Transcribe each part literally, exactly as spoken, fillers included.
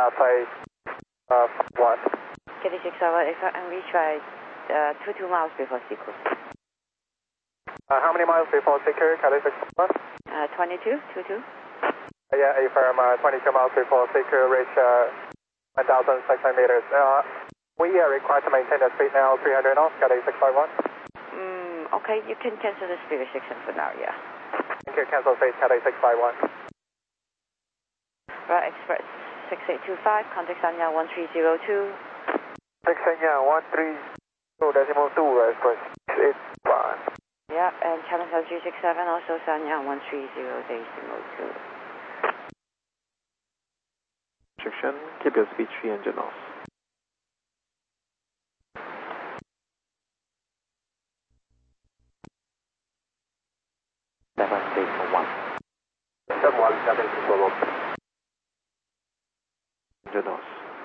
phase uh, one. K T six seven, if I can reach by uh, two two miles before Siku. Uh, how many miles before Siku, K T six one? Uh, twenty-two, two two. Uh, yeah, affirm uh, twenty-two miles before Siku, reach uh, one thousand six hundred meters. Uh, we are required to maintain the speed now, three hundred knots, K T six five one. Mm, okay, you can cancel the speed restriction for now, yeah. Thank you, cancel speed, K T six five one. Right, Express six eight two five, contact Sanya one three zero two. Six Sanya one three two decimal two, Express six eight five. Yeah, and Channel three six seven, also Sanya one three zero decimal two. Restriction, keep your speed three hundred knots. seven six one. seven one seven six one. one hundred knots.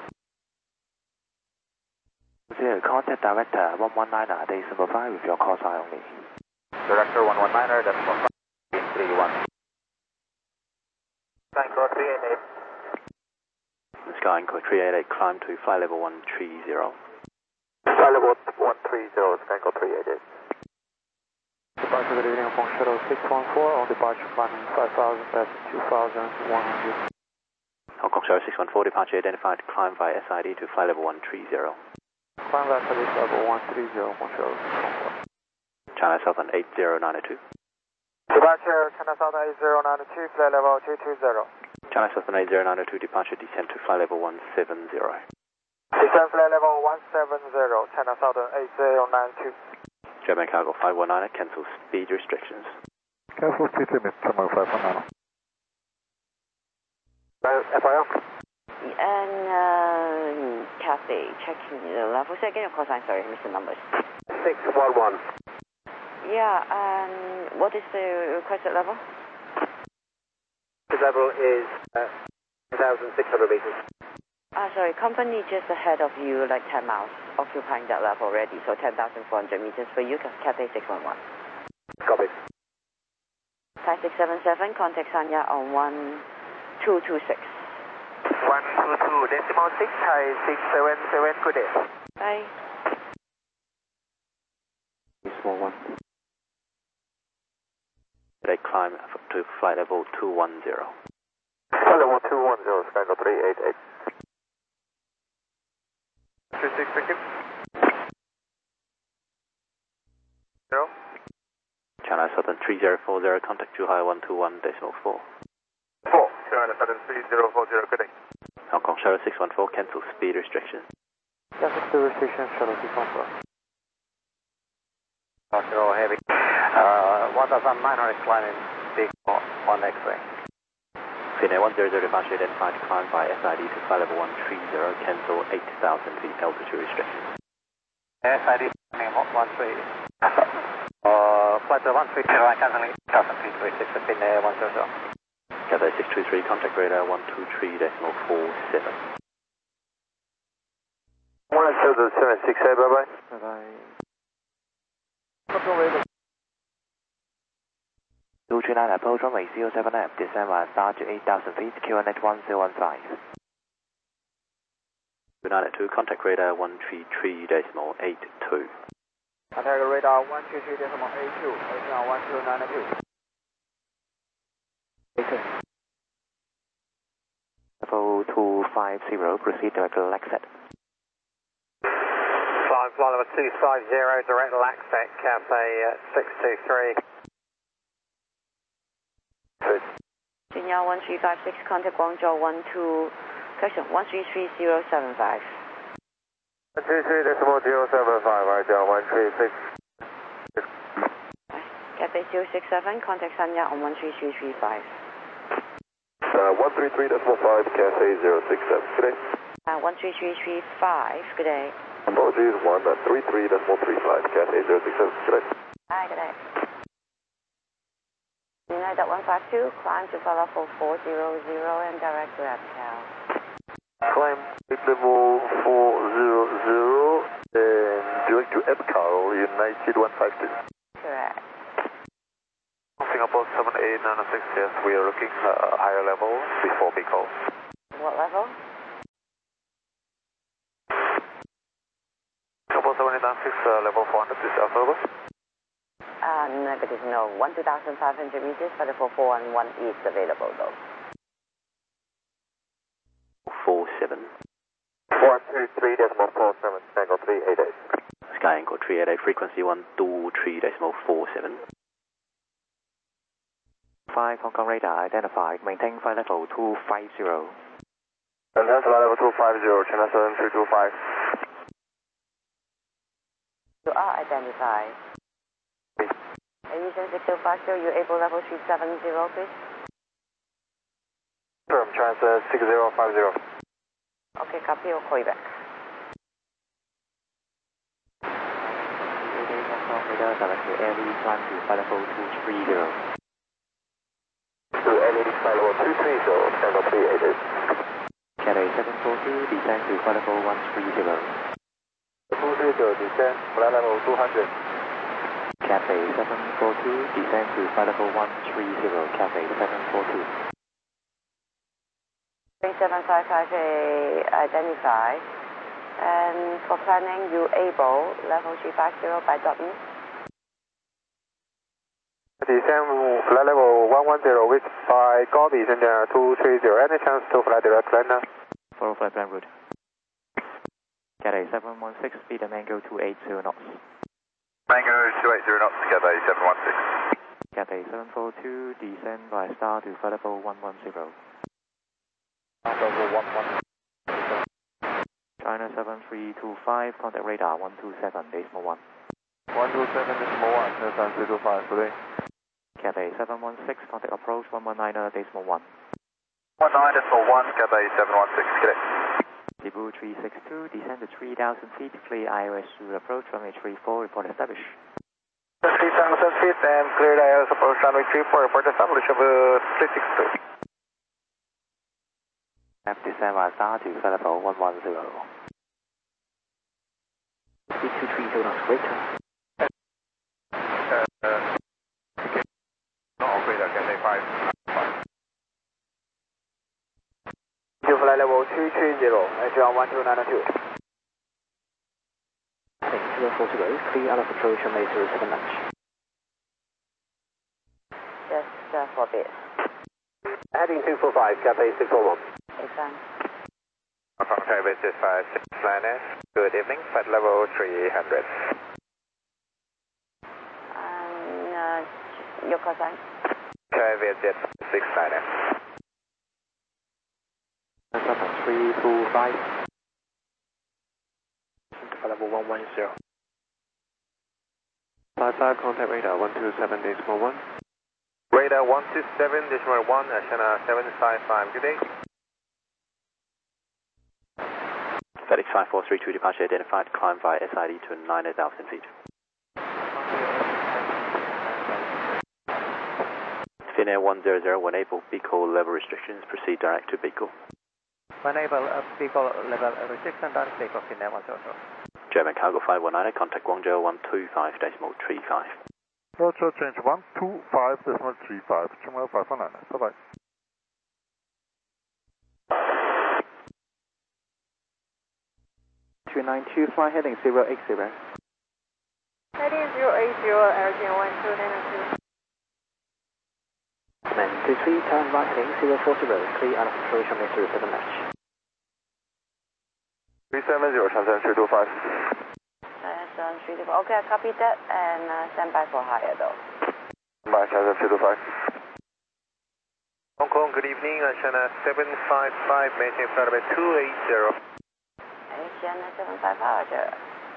Zero, contact Director one one niner, decimal five with your call sign only. Director one one niner, decimal five, three one. Tango three eight eight. Skyline three eight eight, climb to flight level one three zero. Flight level one three zero, Tango three eight eight. Departure good evening, Hong Kong Shuttle six one four, on departure climbing five thousand, that's two thousand one hundred. Hong Kong Shuttle six one four, departure identified, climb via S I D to flight level one three zero. Climb via service level one three zero, Hong Kong Shuttle six one four. China Southern eight zero nine two. Departure, China Southern eight zero nine two, flight level two two zero. China Southern eight zero nine two, departure descent to flight level one seven zero. Descent flight level one seven zero, China Southern eight zero nine two. German Cargo five one nine, cancel speed restrictions. Cancel speed limit, Terminal five one nine. F I O. And uh, Cathay, checking the level. Say again your call sign, sorry, missed the numbers. six one one. Yeah, and what is the requested level? The level is uh, one thousand six hundred meters. Ah, sorry, company just ahead of you, like ten miles, occupying that level already, so ten thousand four hundred meters for you, Cathay six one one. Copy. five six seven seven, contact Sanya on one two two six. one two two, decimal six, Thai six seven seven, good day. Bye. Small one. They climb to flight level two one zero. Flight level two one zero, Skygo three eight eight. two six, thank you. Zero. China Southern three zero four zero, contact Zhuhai one two one decimal four. four, China Southern three zero four zero, good day. Hong Kong Shuttle six one four, cancel speed restrictions. Cancel speed restriction, Shuttle six one four. Zero heavy. Uh, one thousand nine hundred climbing big on X-ray. Finnair one zero zero, departure identified, climb by S I D to flight level one three zero, cancel eight thousand feet altitude restrictions. S I D one three. Uh, flight one three zero, cancelling one thousand feet restriction, Finnair one zero zero. Cathay six two three, contact radar one two three decimal four seven. one seven seven six eight, bye bye. Bye bye. two three nine, approach runway zero seven F, descend via star to eight thousand feet, Q N H one zero one five. two nine two, contact radar one three three decimal eight two. Contact radar one two three decimal eight two, original one two nine two. Level two five zero, proceed direct Lexet. Flying flight level two five zero, direct Laxet, Cathay uh, six two three. Good. Sanya one three five six, contact Guangzhou one two, correction, one three three zero seven five. one two three decimal zero seven five, right down one three six. Cathay zero six seven, contact Sanya on one three three three five. Uh, one three three decimal five, Cathay zero six seven, good day. Uh, one three three three five, good day. Apologies, one three three decimal three five, Cathay zero six seven, good day. Hi, good day. United one five two, climb to flight level four zero zero and direct to Abcal. Climb level four zero zero and direct to Abcal, United one five two. Correct. Singapore seven eight nine six, yes, we are looking uh, higher level before big call. What level? nine six, uh, level four hundred, this Alpha over. Uh, negative, no. one two thousand five hundred meters for the four four one one is available though. four seven. four two three decimal four seven, angle three eight eight. Sky Angle three eight eight, frequency one two three decimal four seven. five Hong Kong radar identified, maintain flight level two five zero. Maintain flight level two five zero, China seven three two five. You are identified. Aviation six two five zero, you able level three seven zero, please? Firm, China six zero five zero. Okay, copy, we'll call you back. Hong Kong radar direct to Air Lease climb to flight level two three zero. To Air Lease flight level two three zero, angle three eight eight. Cathay seven four two, descend to flight level one three zero. two three zero, descend, flight level two hundred. Cathay seven four two, descend to flight level one three zero, Cathay seven four two. three seven five five A identified. And for planning, you able level three five zero by Dublin. Descend flight level one one zero with by Gobi, Shenzhen two three zero. Any chance to fly direct London? Follow flight plan route. Cathay seven one six, speed and mango two eight zero knots. Mango two eight zero knots, Cathay seven one six. Cathay seven four two, descend by star to flight level one one zero. Level one one. China seven three two five, contact radar one two seven, decimal one. one two seven decimal one, China seven three two five, today. Cathay seven one six, contact approach one one nine, decimal one. one nine decimal one, Cathay seven one six, get it. Cebu three six two, descend to three thousand feet, clear I O S to approach runway three four, report established. three thousand feet and cleared I O S approach runway three four, report established over three six two. F descend by star to flight level one one zero. Speed two three zero knots, greater. Uh, uh, okay. No operator, Cathay five. To flight level two three zero, H L one two nine two. Heading zero four zero, clear out of approach runway zero seven match. Just uh, for this. Heading two four five, Cathay six four one. Excellent. From Taipei six five six nine, good evening, flight level three hundred. And uh, your call sign? Taipei jet six nine. seven three two five. Flight level one one zero. Flight five, contact radar one two seven, decimal one. Radar one two seven, decimal one, China seven five five, good day. FedEx five four three two, departure identified, climb via S I D to nine thousand feet. Finnair one zero zero, when able, Beagle level restrictions, proceed direct to Beagle. When able, uh, Beagle level restriction, direct Beagle, Finnair one zero zero. German Cargo five one nine, contact Guangzhou one two five decimal three five. Roger, change one two five decimal three five, China five one nine, bye bye. two nine two, fly heading zero eight zero. Heading zero eight zero, Airgen one two nine two. Command two three, turn right heading zero four zero, clear out of approach runway zero seven match. three seven zero, China seven three two five. seven three two five. Okay, I copied that and uh, stand by for higher though. By China seven three two five. Hong Kong, good evening, China seven five five, maintain flight level two eight zero. Asian seven five five, Roger.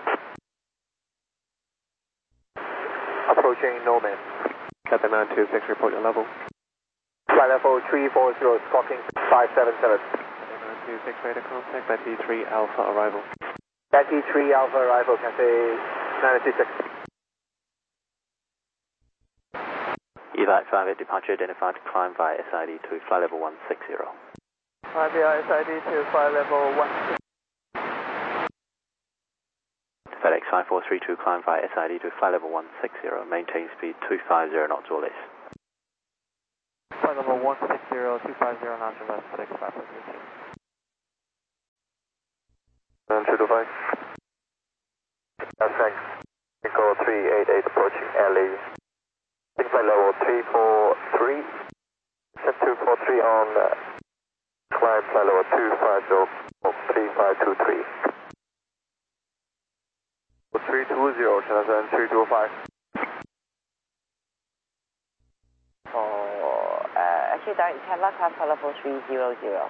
Approaching Norman. Cathay nine two six, report your level. Flight level three four zero, squawking five seven seven. nine two six, radar contact, Betty three Alpha arrival. Betty three Alpha arrival, Cathay nine two six. Evac five eight, departure identified, climb via S I D to flight level one six zero. Fly via S I D to flight level one six. FedEx five four three two, climb via S I D to flight level one six zero, maintain speed two five zero knots or less. Flight level one six zero, two five zero knots or less, FedEx five four three two. seven three two five. Thanks. Echo three eight eight approaching L A. Flight level three four three. Set two four three on uh, climb flight level two five zero three five two three. three two zero, Channel three two five. Oh, uh, actually direct Aquila, climb flight level three zero zero.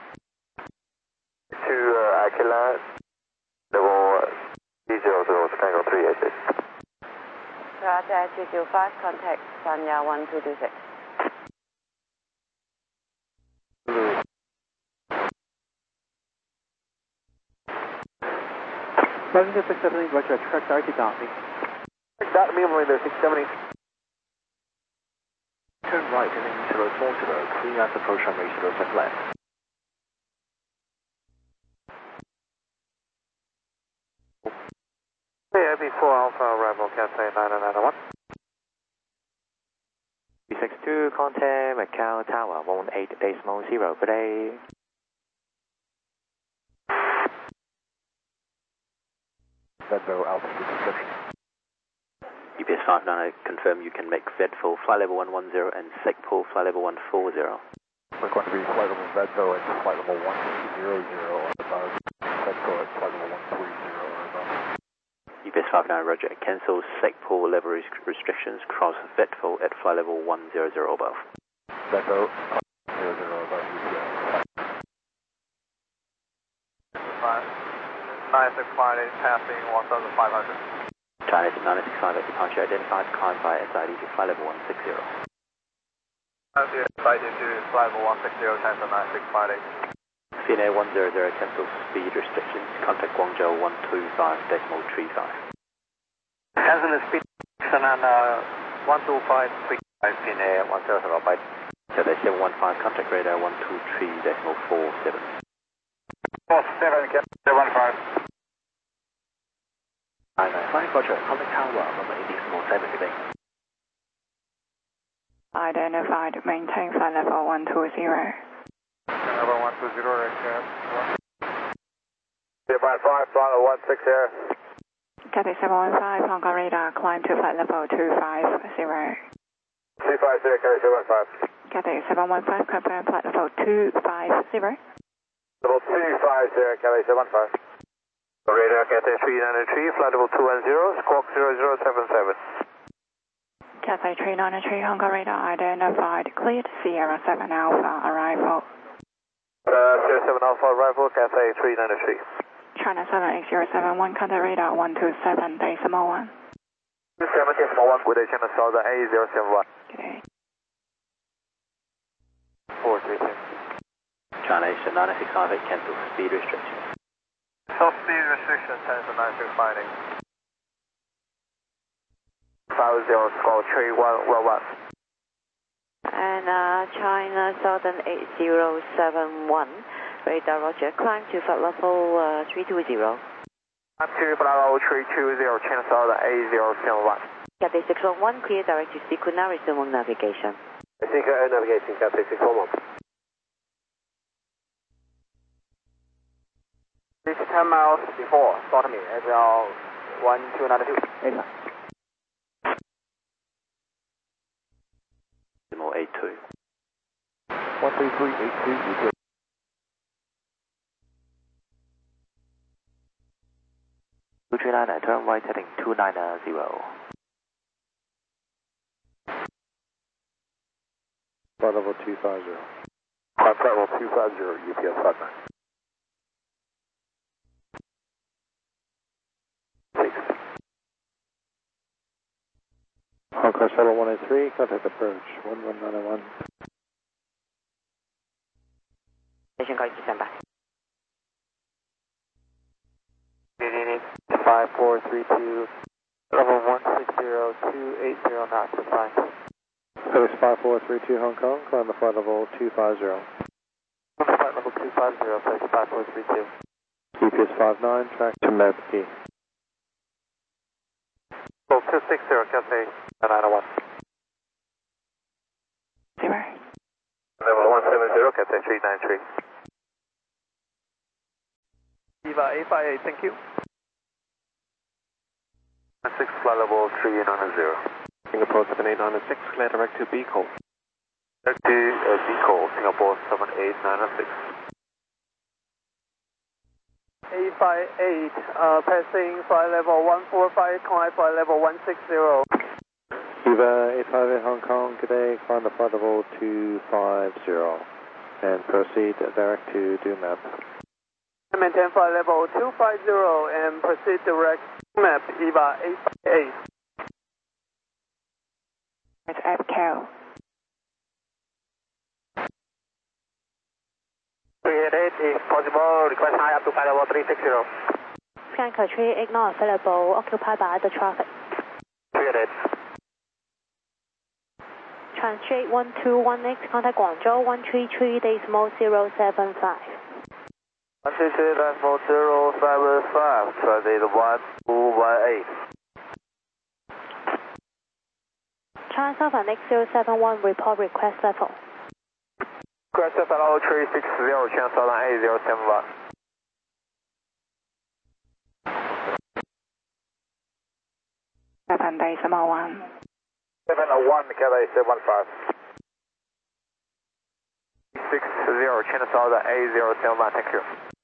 To uh, Aquila, level three zero zero, Tango three eight eight. Roger, two two five, contact Sanya one two two six. Running to six seventy, Roger, track directed down me. That me, Marine six seventy. Turn right heading zero four zero, clean as approach runway zero set left. Yeah, before Alpha arrival, Cathay nine nine one. B six two, contact Macau Tower, one eight decimal zero, good day. Vedvo altitude description. U P S five nine, confirm you can make Vedvo flight level one one zero and Segpol flight level one four zero. We're going to be flight level Vedvo at flight level one zero zero or above. Segpol at flight level one three zero or above. U P S five nine, Roger. Cancel Segpol level restrictions. Cross Vedvo at flight level one zero zero above. Vedvo zero zero above U P S. nine six five eight passing one thousand five hundred. China nine six five at departure identified, climb by S I D to flight level one six zero. S I D to flight level one six zero, China nine six five eight. C N A one zero zero, cancel speed restrictions. Contact Guangzhou one two five decimal three five. Cancel the speed restriction and uh, one two five three five, C N A one zero zero, bye. Cathay seven one five, contact radar one two three decimal four seven. four seven, Cathay one five. nine nine five, Roger. Contact Tower, number eight decimal seven today. Identified, maintain flight level one two zero. Level one two zero, right here. Zero five five, flight level one six zero. Cathay seven one five, Hong Kong radar, climb to flight level two five zero. two five zero, Cathay seven one five. Cathay seven one five, confirm flight level two five zero. Level two five zero, Cathay seven one five. Radar Cathay three nine three, flight level two one zero, squawk zero zero seven seven. Cathay three nine three, Hong Kong radar identified, cleared, Sierra seven Alpha, arrival. Uh, Sierra seven Alpha, arrival, Cathay three nine three. China seven eight zero seven one, contact radar one two seven decimal one. two seven decimal one, good day, China Southern A zero seven one. Good day. four three two. China Eastern nine six five eight, cancel speed restrictions. Self speed restriction, China nine six five eight. five zero, squawk three one one one. And uh, China Southern eight zero seven one, radar Roger, climb to flight level uh, three two zero. I'm to flight level three two zero, China Southern A zero seven one. Cathay six one one, clear direct to Sikuna, resume navigation. Seeker Air Navigation, Cathay six one one. This is ten miles before, start me, S L one two nine two. Decimal eight two. one three three eight two, U P S. two three nine, turn right heading two nine zero. Flight level two five zero. Flight level two five zero, U P S five nine. Hong Kong Shuttle one eight three, contact approach one one nine one. Station code December. five four three two, level one six zero two eight zero knots, goodbye. Service five four three two Hong Kong, climb to flight level two five zero. Flight level two five zero, place five four three two. U P S five nine, track to Mevki. two six zero, Cathay nine one. Zero. Level one seven zero, Cathay three nine three. Viva eight five eight, thank you. six, flight level three eight nine zero. Singapore seven eight nine six, clear direct to B call. Direct to uh, B call, Singapore seven eight nine six. eight five eight, uh, passing flight level one four five, climb flight level one six zero. Eva eight five eight Hong Kong, good day, climb the flight level two five zero and proceed direct to do map. Maintain flight level two five zero and proceed direct map Eva eight five eight. It's F Q. three eight eight, if possible, request high up to flight level three six zero. Scanco three eight nine available, occupied by the traffic. three eight eight. Translate one two one X, contact Guangzhou one three three decimal zero seven five. one three three decimal zero seven five, transit one two one eight. China Southern X zero seven one, report request level. Request level three six zero, China Southern eight zero seven one. seven decimal one. seven oh one, Cathay seven five. six zero, China Southern eight zero seven one, thank you.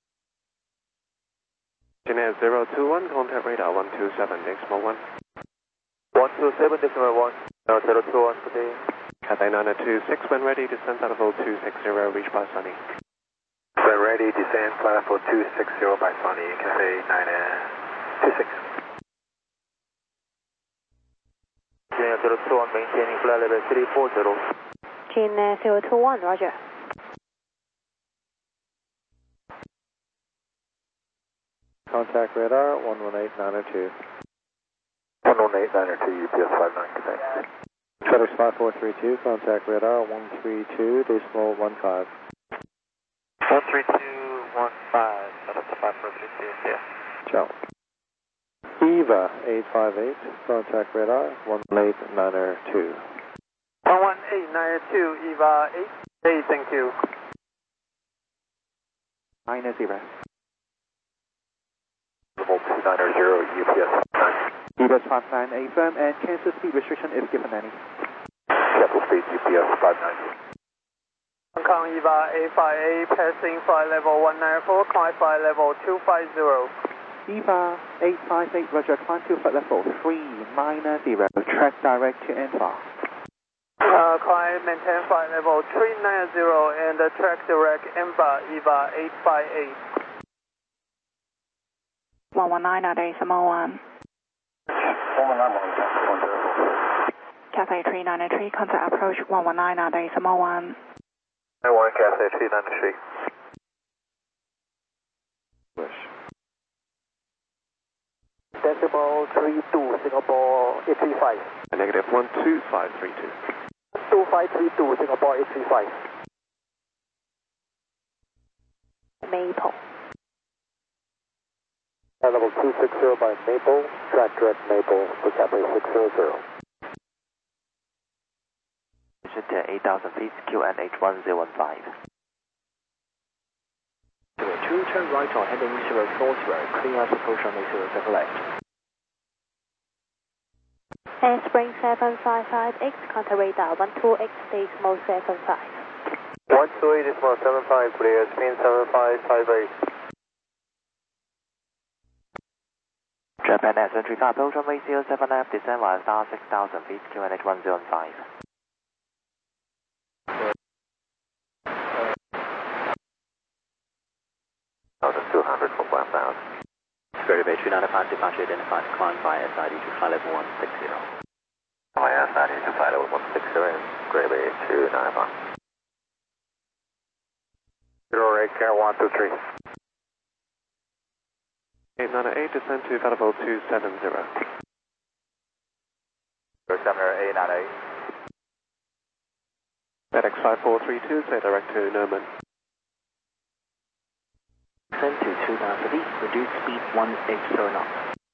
China zero two one, contact radar one two seven decimal one. one two seven decimal one, zero two one, good day. Cathay nine two six, when ready, descend flight level two six zero, reach by Sunny. When ready, descend flight level two six zero by Sunny, Cathay nine two six. China zero two one, maintaining flight level three four zero. China zero two one, roger. Contact radar one one eight nine two. one one eight nine two, U P S five nine, good day. FedEx five four three two, contact radar one three two decimal one five. one three two one five, FedEx five four three two, yeah. Ciao. Eva eight five eight, contact radar one one eight nine two. one one eight nine two, Eva eight eight, thank you. nine zero. Level two nine zero, U P S five nine. U P S five nine, a firm and cancel speed restriction if given any. Capital speed, U P S five nine. Hong Kong Eva eight five eight, passing flight level one nine four, climb flight level two five zero. Eva eight five eight, roger, climb to flight level three nine zero, track direct to Anfa. Uh, climb, maintain flight level three nine zero and uh, track direct Anfa, Eva eight five eight. one one nine decimal one. Cathay three nine three, contact approach one one nine decimal one. I want Cathay three nine three. Wish. Decimal three two, Singapore eight three five. Negative one two five three two. two five three two, Singapore eight three five. Maple. Flight level two six zero by Maple, track direct Maple for Cathay six zero zero. eight thousand feet, Q N H one zero one five. two, turn right on heading zero four zero, clear as approach on zero seven left. Air Spring seven five five X, contact radar one two X decimal seven five. one two eight decimal seven five, clear, spin seven five five eight. Japan Air Century car approach runway zero seven left, descend via star six thousand feet, Q N H one zero one five. two hundred for one thousand. Very Bay three nine five, departure identified, climb by S I D to flight level one six zero. By S I D to flight level one six zero, Great Bay two nine five. zero eight, Care one two three. eight nine eight, descend to flight level two seven zero. zero seven eight nine eight. FedEx five four three two, say direct to Norman. Descend to two thousand feet, reduce speed one eight zero knots.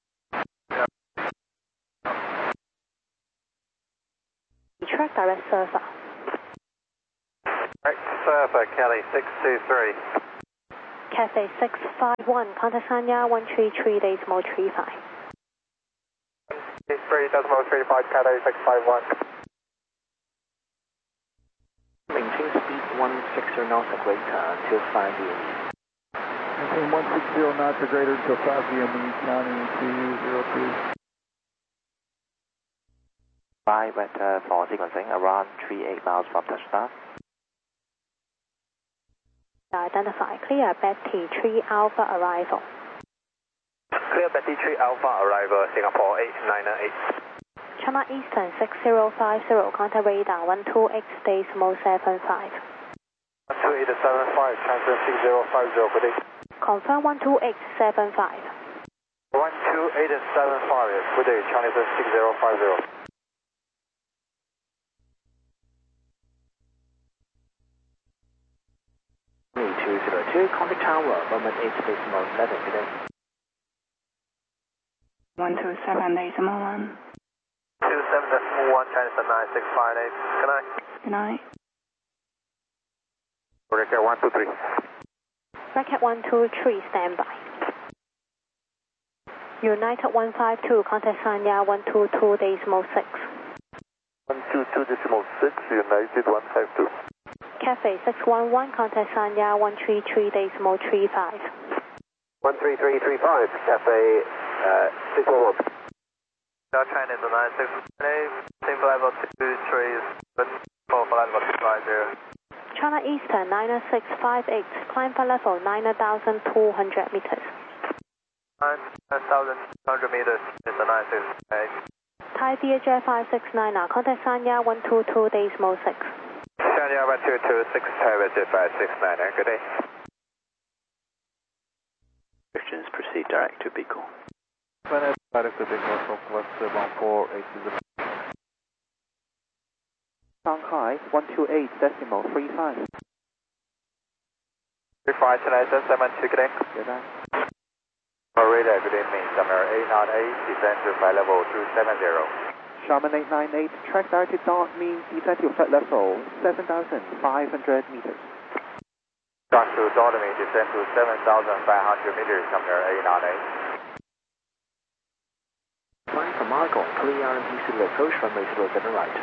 Track direct Surfer. Right, Surfer, Kelly six two three. Cathay six five one, contact Sanya one three three decimal three five. one three decimal three five, Cathay six five one. Maintain speed one sixty knots or greater until five V M E. Maintain one sixty knots or greater until five V M E, counting two zero two. Five vector for sequencing around three eight miles from touchdown. Identify clear Betty three Alpha arrival. Clear Betty three Alpha arrival, Singapore eight nine eight. China Eastern six zero five zero, contact radar one two X decimal seven five. one two eight seven five, transfer six zero five zero, good day. Confirm one two X seven five. one two eight seven five, good day, Chinese six zero five zero. two zero two, contact tower, moment eight decimal eleven, good day. one two seven decimal one. two seven decimal one, Chinese nine six five eight, good night. Good night. Record one two three. Record one two three, standby. United one five two, contact Sanya one two two decimal six. one two two decimal six, United one five two. Cafe six one one, contact Sanya one three three decimal three five. one three three three five, Cafe uh, six one one. Now China is nine six eight, simple level two three, four for level two five zero. China Eastern nine six five eight, climb for level nine thousand two hundred meters. nine thousand two hundred meters is the nine six eight. Thai V H F five six nine, now contact Sanya one two two decimal six. Sanya one two two six, Thai V H F five six nine, good day. Christians proceed direct to Beagle. Direct to Beagle, Southwest one four eight zero. Shanghai one two eight decimal three five. three five, China seven two, good day. Good night. Radar, good evening, Summer eight nine eight, descend to flight level two seven zero. Sharman eight nine eight, track directed dot means descent to flight level seven thousand five hundred meters. Down to Dolly, descend to seven thousand five hundred meters, Summer eight nine eight. Flying from Argonne, clear R M P zero approach runway zero seven right.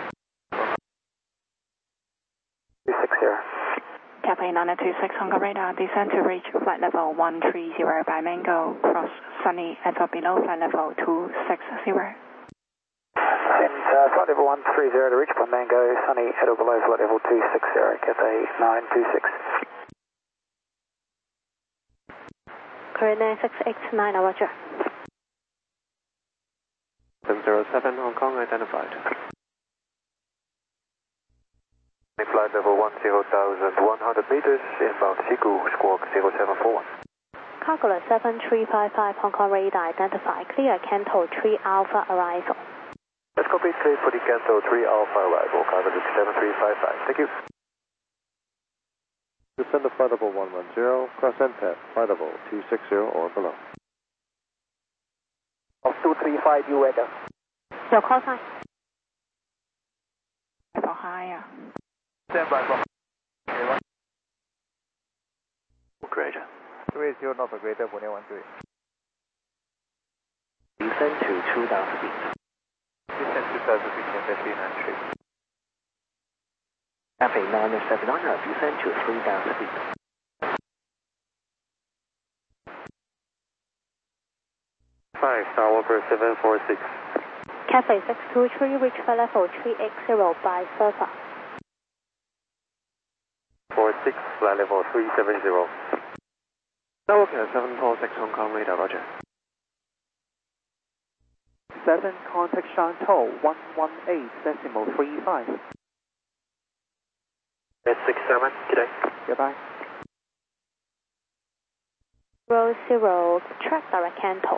two six zero. Cathay nine two six, Hong Kong radar, descend to reach flight level one three zero by Mango, cross Sunny at or below flight level two six zero. And uh, flight level one three zero to reach Mango, Sunny at or below flight level two six zero, Cathay nine two six. Korean six X nine, roger. seven zero seven, Hong Kong identified. Flight level one zero thousand one hundred meters, inbound Sigu, squawk zero seven four one. Cargola seven three five five, Hong Kong radar, identify clear Canto three Alpha arrival. Let's copy clear for the Canto three Alpha arrival, Cargola seven three five five, thank you. Descend to flight level one one zero, cross N P E T, flight level two six zero or below. Of two three five, you weather. Your call sign. For higher. Stand by for Greater. three zero knots greater, one one three. Descend to two down speed. Descend to thousand feet, three nine three. Cathay nine seven nine, descend to three down speed. five, Star Walker seven four six. Cafe six two three, reach flight level three X zero by Surfa. four six, flight level three seven zero. Now working at seven four six, Hong Kong radar, roger. seven, contact Shantou one one eight decimal three five. six seven, good day. Goodbye. Zero zero, track direct Canto.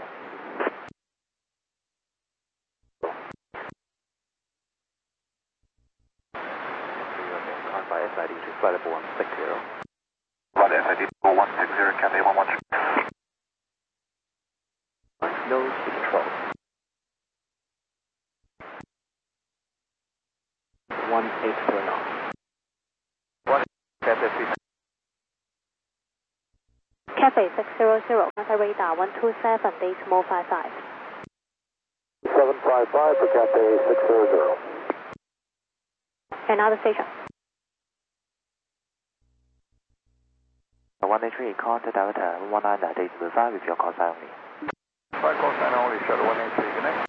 Climb by S I D to flight level one six zero. Flight S I D one six zero, Cathay one one three. Nose to control. one eight zero knots. one, Cathay three. Cafe six zero zero, contact radar one two seven decimal five five. seven five. five five for Cathay six zero zero. Another station. one eight three, contact Delta one nine nine decimal five with your call sign only. Five call sign only, shuttle one eight three, connect.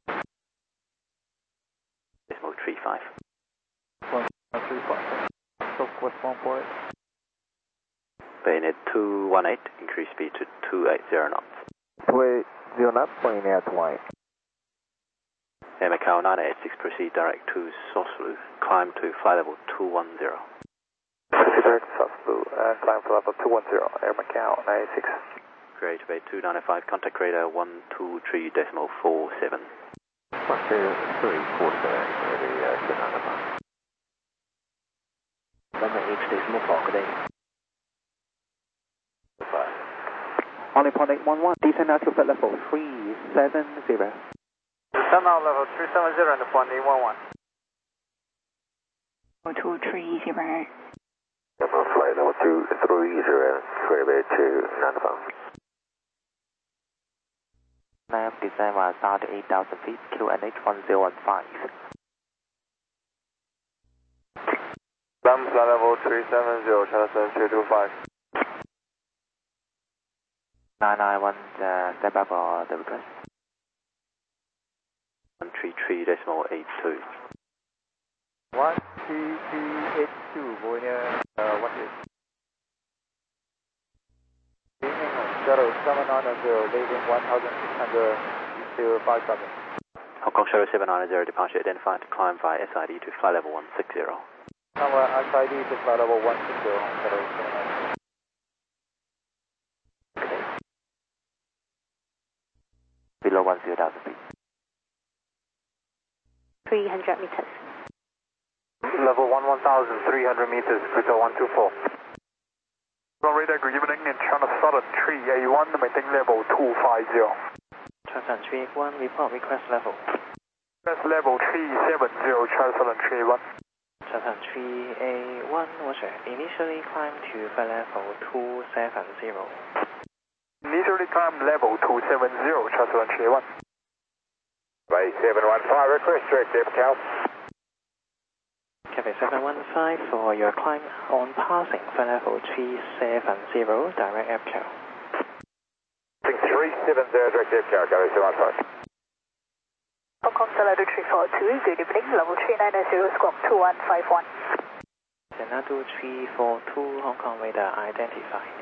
Decimal three five. one three five. Southwest one four eight. Bayonet two one eight, increase speed to two eighty knots. two eighty knots, pointing at white. Air Macau nine eight six, proceed direct to Sausalito, climb to flight level two one zero. Proceed direct to Sausalito and climb for level two one zero, Air Macau nine eight six. Greater Bay two ninety-five, contact radar one two three decimal four seven. one two three four seven, ready, uh, two ninety-five. Number eight decimal four, good day. Only point eight one one, descend now to flight level three seven zero. Descend now level three seven zero and point eight one one. two three zero. Flight level two three zero, Greater Bay two ninety-five. Now descend one thousand eight thousand feet, Q N H one zero one five. Climb flight level three seven zero, Charleston two two five. nine nine one, uh, stand by for the request. one three three decimal eight two. one three three eight two, going uh, what is? Shuttle seven nine zero, leaving one thousand six hundred to five seven. Hong Kong Shuttle seven nine zero, departure identified to climb via S I D to flight level one six zero. Number S I D to flight level one six zero, Shuttle seven nine zero. Below one zero thousand feet. three hundred meters. Level one one thousand three hundred meters, Cruiser one two four. Radar, good evening, in China Southern three eight one, maintain level two five zero. China three eight one, report request level. Request level three seven zero, China Southern three eight one. China three eight one, Roger. Initially climb to flight level two seven zero. Initially climb level two seven zero, China Southern three eight one. Bay seven one five, request direct Air Macau. Cathay seven one five for your climb on passing flight level three seven zero, direct Air Macau. three seven zero, direct Air Macau, Cathay seven one five. Hong Kong Salado three four two, good evening, level three nine zero, squawk two one five one. Salado three four two, Hong Kong radar identified.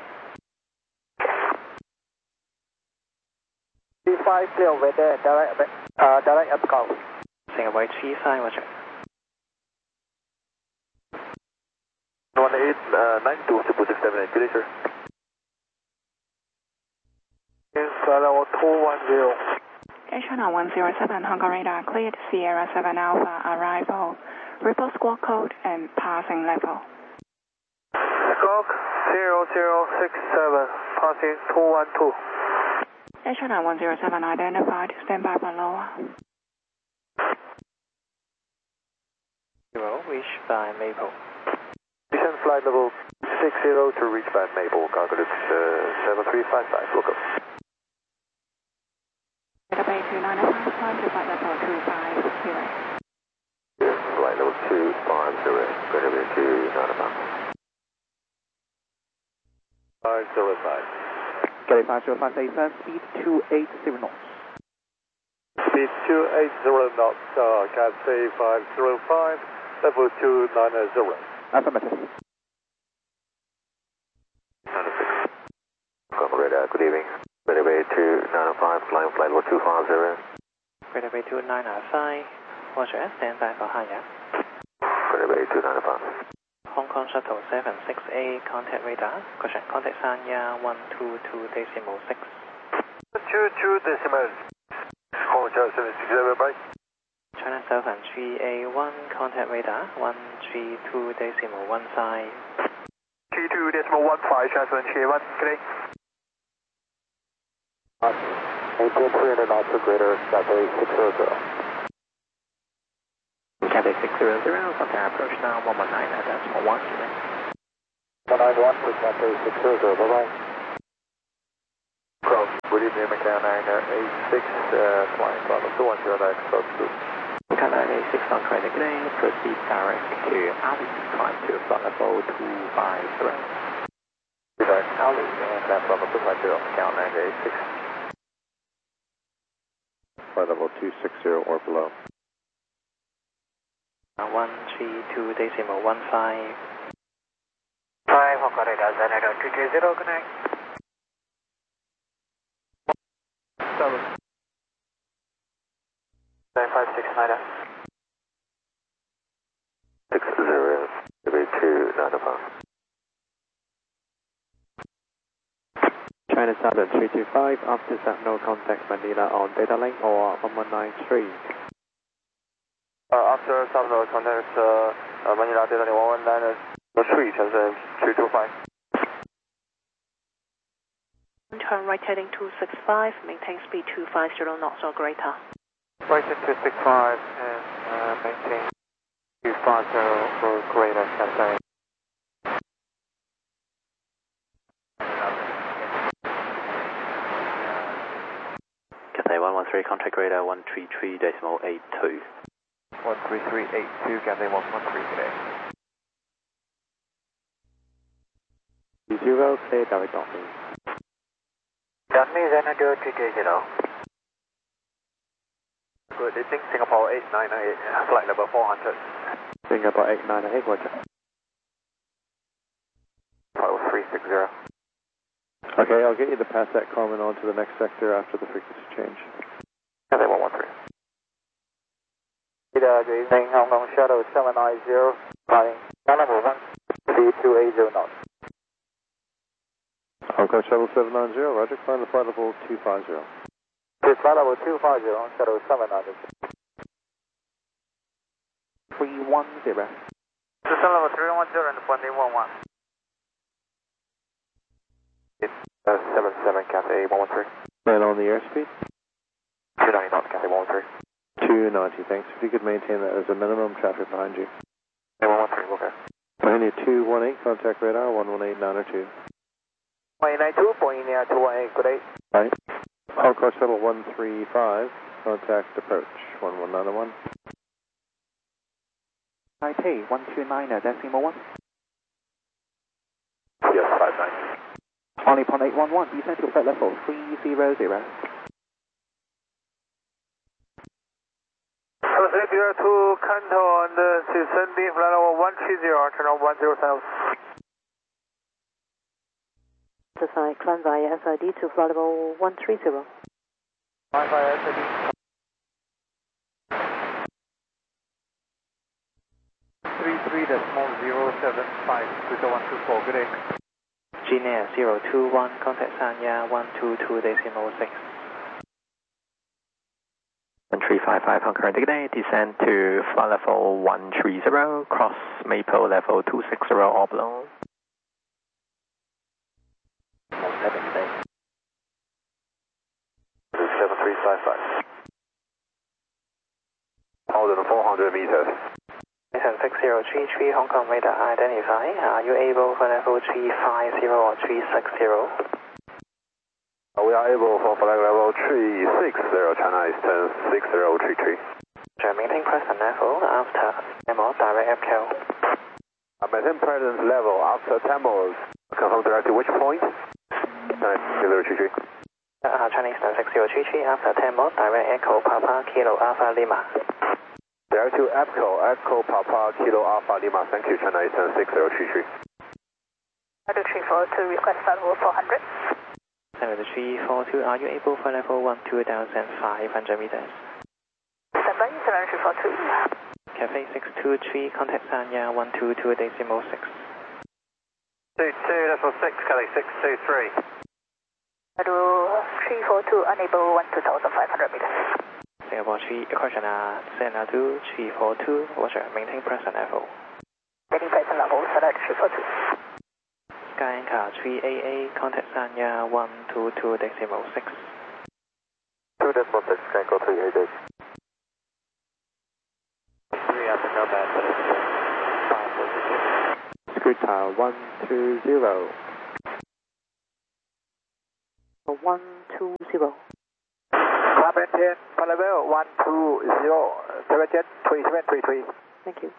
three five zero, radar, direct, uh, direct Air Macau. Singapore three five, Roger. one eight nine two, triple six seven eight, good day, sir. Flight level two one zero. Air China one zero seven, Hong Kong radar cleared, Sierra seven Alpha arrival. Report squawk code and passing level. Squawk zero zero six seven, passing two one two. Air China one zero seven identified, stand by for lower. Zero, reached by Maple. Descend flight level six zero to reach by Maple, cargo uh, seven three five five, local. Greater Bay two ninety-five, climb to flight level two five zero. Yes, flight level two five zero, Greater Bay two ninety-five. five zero five. Cathay five zero five eight seven, speed two eighty knots. Speed two eighty knots, uh, Cathay five zero five, level two ninety. Affirmative. ninety-six. Hong radar, good evening. Greater Bay two ninety-five, flying flight level two five zero. Greater Bay two ninety-five, Roger, stand by for higher. Greater Bay two ninety-five. Hong Kong Shuttle seven six eight, contact radar. Question, contact Sanya one two two decimal six. two two decimal. Hong Kong seven six seven, bye. China Southern three eight one, contact radar one three two decimal one five. three two decimal one five, China Southern three eight one, good day. Maintain three hundred knots for greater, Cathay six zero zero. Cathay six zero zero, contact approach now one one nine at decimal one. one nine one for Cathay six zero zero, bye bye. Cross Good evening, Macau nine eighty-six, uh, flying final two one zero nine, close to. Macau nine eighty-six on train again, proceed direct to Ali, climb to flight level two five zero. Direct Ali, and left level two five zero, Macau nine eighty-six. Flight level two six zero or below. one three two decimal one five. five, Hong Kong radar, Zanato two two zero, good night. seven. nine five six, Nida. six zero, three two nine five. China Southern three two five, after that no contact Manila on data link or one one nine three. Uh, after Southern contact uh, uh, Manila data link one one nine three, Shenzhen three two five. Turn right heading two six five, maintain speed two five zero knots or greater. Right at two six five and uh, maintain two five zero or greater, Cathay. Cathay one one three, contact radar one three three decimal eight two. one three three eight two, Cathay one one three today. Zero, clear direct offing. Dami Xanadu two two zero. Good evening, Singapore eight nine eight, flight level four hundred. Singapore eight nine eight, roger. Flight three six zero. Okay, I'll get you to pass that Carmen on to the next sector after the frequency change. Cathay one one three. Good evening, Hong Kong Shuttle seven nine zero, flying Ghana movement, C two eight zero knots. Hong Kong Shuttle seven nine zero, roger, climb the flight level two five zero. This flight level two five zero, Shuttle seven nine zero. three one zero. System level three one zero and twenty one one. Uh, seven seven, Cathay one one three. And on the airspeed? two ninety knots, Cathay one one three. two ninety, thanks. If you could maintain that as a minimum, traffic behind you. Cathay one one three, okay. Behind you two one eight, contact radar one one eight nine oh two. one nine two, Boeing Air two one eight, good day. Right. Hong Kong Shuttle one three five, contact approach one one nine one. Taipei one two nine, decimal one. Yes, five nine. On Nippon eight one one, descend to flight level three zero zero. three zero two, Kanto and uh, descending flight level one three zero, turn on one zero seven. Decide, climb via S I D to flight level one three zero. Climb via S I D. three three decimal zero seven five, Twitter one two four, good day. Genia zero two one, contact Sanya one two two decimal six. one three five five, Hong Kong today, descend to flight level one three zero, cross Maple level two six zero or below. seven three five five. More than four hundred meters. six zero three three, Hong Kong radar identify. Are you able for level three five zero or three six zero? We are able for flight level three six zero, China Eastern six zero three three. Maintain present level after demo direct F K O. I maintain present level after Tamils. Confirm direct to which point? China six zero three three. Uh, China Eastern six zero three three after Tamil, direct Echo Papa Kilo Alpha Lima. Direct to Echo, Echo Papa Kilo Alpha Lima. Thank you, China Eastern six zero three three. Auto three four two, request flight level four hundred. seven three four two, are you able for level one two thousand five hundred meters? Standby, seven three four two. Cafe six two three, contact Sanya one two two decimal six. two two, decimal six, Kelly six two three. Auto three four two, unable one two thousand five hundred meters. Singapore three, question uh, Sena two three four two, roger, maintain present level. Maintain present level, select three four two. Sky Anchor three A A, contact Sanya one two two decimal six. two decimal six, can go three eight eight. three after no bad, but it's five four six. Scoot tower one two zero. one two zero. Climb maintain, flight level one two zero, Jet three seven three three. Thank you.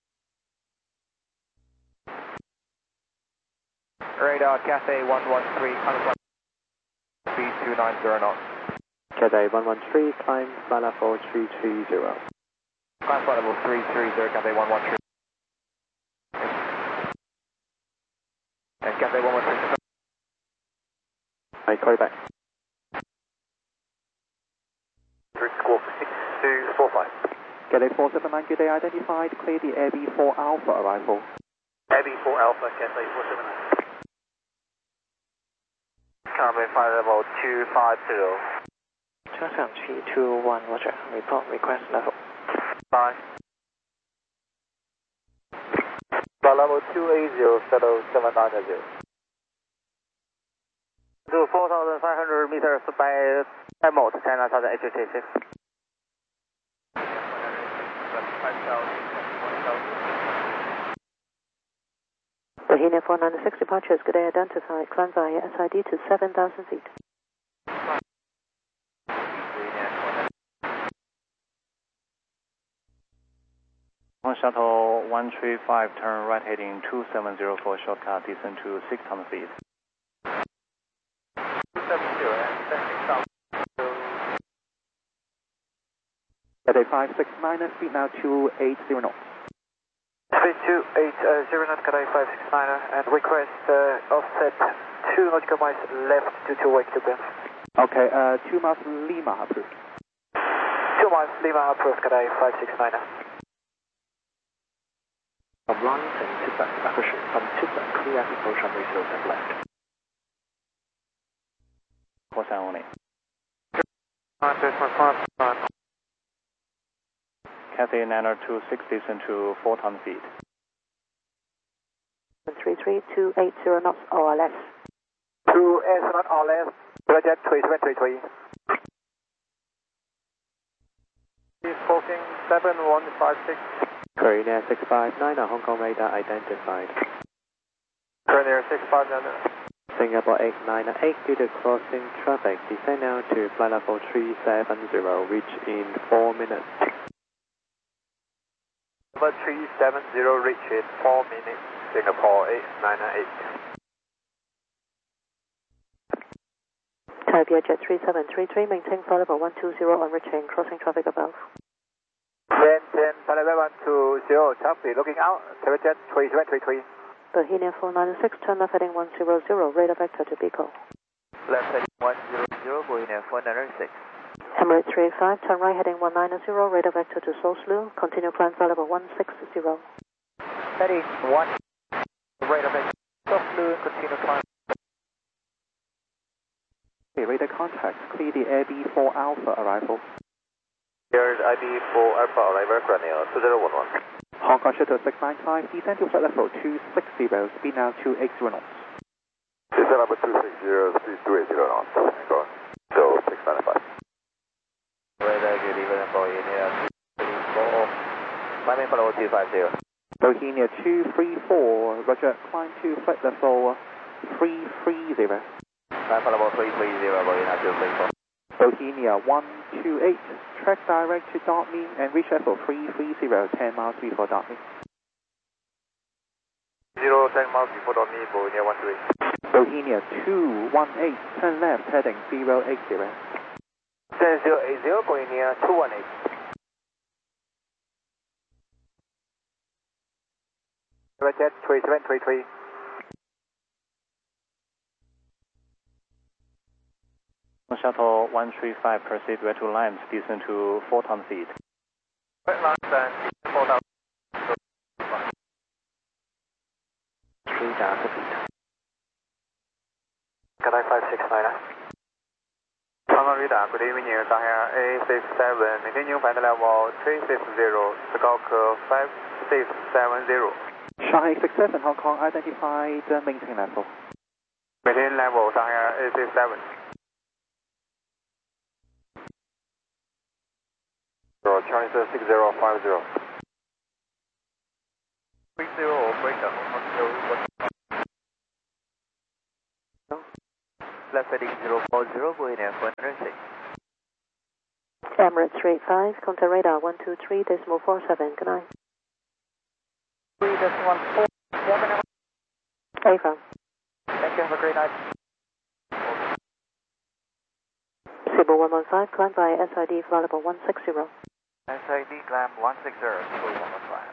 Radar Cathay one one three, climb three two nine zero knots. Cathay one one three, climb flight level three three zero. Climb flight level three three zero, Cathay one one three. And Cathay one one three. I call you back. Squawk six two four five. Cathay four seven nine, good day, identified, clear the Air B four Alpha arrival. Air B four Alpha, Cathay four seven nine. Climb flight level two five zero. two seven three two one, Roger. Report request level. Bye. Flight level two eight zero, settle seven nine zero. To four thousand five hundred meters by Emot, China Southern H H six. Bohemia four ninety-six departures, good day, identified, climb via S I D to seven thousand feet. On shuttle one three five, turn right heading two seven zero for shortcut, descend to six hundred feet. Cathay five six nine, speed now two eight zero knots. Speed two eight zero knots, Cathay five six nine, and request uh, offset two nautical miles left due to wake to bend. Okay, uh, two miles Lima approved. two miles Lima approved, Cathay five six nine. From line and Tibet evacuation from Tibet, clear approach on resource and left. Four seven only. Cathay nine oh two six, descend to four thousand feet. three three two eight zero knots or less. two eight knots or less, Jet three seven three three. Speaking seven one five six. Korean six five nine, Hong Kong radar identified. Korean six five nine. Singapore eight nine eight, due to crossing traffic, descend now to flight level three seven zero, reach in four minutes. Number three seven zero, reach in four minutes, Singapore eight nine eight. Taipei Jet three seven three three, maintain flight level one two zero on reaching, crossing traffic above. Maintain flight level one two zero, traffic looking out, Jet three seven three three. Bohemia four ninety-six, turn left heading one zero zero, radar vector to Pico. Left heading one zero zero, Bohemia four ninety-six. Emirates three eight five, turn right heading one nine zero, radar vector to Seoul Slu, continue climb flight level one six zero. Heading one, radar vector Seoul Slu, continue climb. Okay, radar contact, clear the Air B four Alpha arrival. Here's I B four Alpha arrival, Grenier two zero one one. Hong Kong Shuttle six nine five, descend to flight level two six zero, speed now two eight zero knots. Descend number two six zero, speed two eight zero knots. Go. So six nine five. Radar, good evening, Bohemia two three four. Climbing flight level two five zero. Bohemia two three four, Roger, climb to flight level three three zero. Climb flight level three three zero, Bohemia two three four. Bohemia one two eight, track direct to Dartmouth and reach level three three zero, ten miles before Dartmouth. zero, ten miles before Dartmouth, Bohemia one two eight. Bohemia two one eight, turn left heading zero eight zero. ten zero eight zero, Bohemia two one eight. Jet three seven three three. Shuttle one three five, proceed right to Limes, descend to four thousand feet. Right Limes and four thousand. three thousand feet. Cathay five six nine. Hong Kong radar, good evening, Shanghai A six seven, maintain flight level three six zero, Scout five six seven zero. Shanghai six seven, Hong Kong identified, uh, maintain level. Maintain level, Shanghai A six seven. Chinese six zero five zero. six zero, breakdown, Hong Kong zero. Left heading zero four Emirates three eight five, contact radar one two three decimal four seven, good night. three decimal four seven. Affirm. Thank you, have a great night. Cebu one one five, climb by S I D flight level one six zero. S I D climb one six zero, Cebu one one five.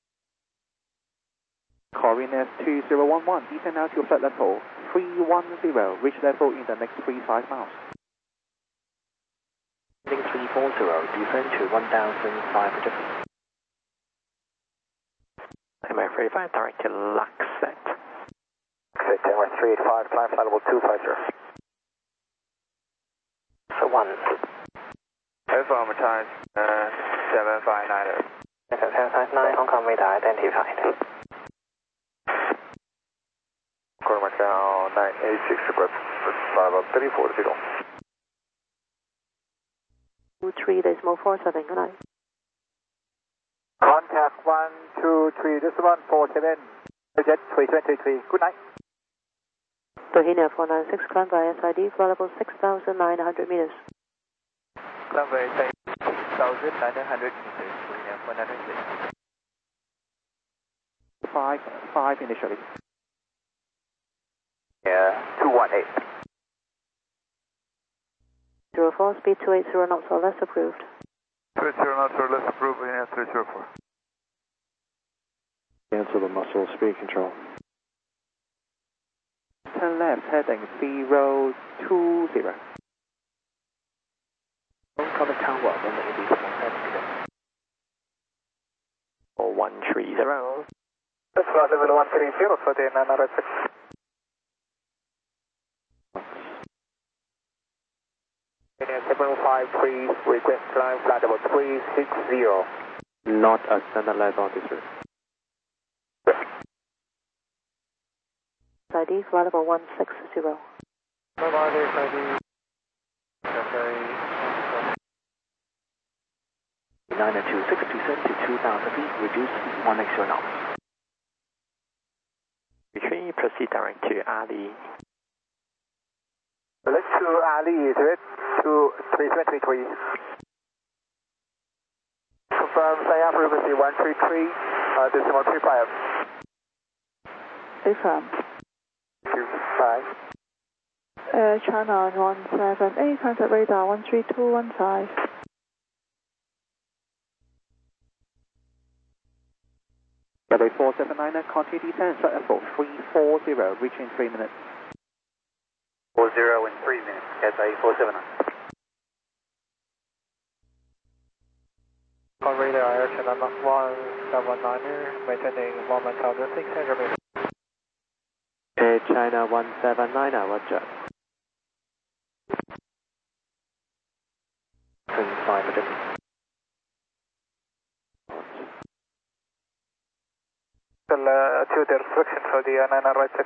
Corina two zero one one, descend now to flight level three one zero, reach level in the next three five miles. Heading three four zero, descend to one thousand five hundred feet. M R three eight five, direct to Luxet. Luxet, M R three eight five, climb flight level two five zero. So one. Affirm, time uh, seven five nine. seven five nine, Hong Kong radar identified. Quarter Macau nine eight six, request five three four zero. two three decimal four seven, good night. Contact one two three decimal four seven, jet three twenty three, good night. Dohina four nine six, climb by S I D flight level six thousand nine hundred meters. Climb by S I D six thousand nine hundred meters, Dohina four nine six. Five, five initially. Yeah, two one eight. zero four, speed two eighty knots or less approved. two eighty knots or less approved, yeah, three zero four. Cancel the muscle speed control. Turn left, heading zero two zero. Cover tower, one eighty four seven. Or one three zero. That's flight level one three zero for the nine nine six. seven five three, request climb flight level three six zero. Not a standard level on this route. S I D flight level one six zero. Bye bye, S I D. nine two six, descend to two thousand feet, reduce one extra knot. Retreat, proceed direct to Ali. Let's to Ali, is it? To three twenty three. Confirm Siam frequency one three three, uh, decimal three five. Affirm. Two five. Uh, China one seven eight, contact radar one three two one five. Gateway four seven nine, continue descent, flight level three four zero, reaching three minutes. four zero in three minutes, S I E four seven nine. On radar, Air China one seven nine, maintaining one thousand six hundred meters. Air China one seven nine, roger. five hundred feet. Uh, to the restriction for the nine nine right six.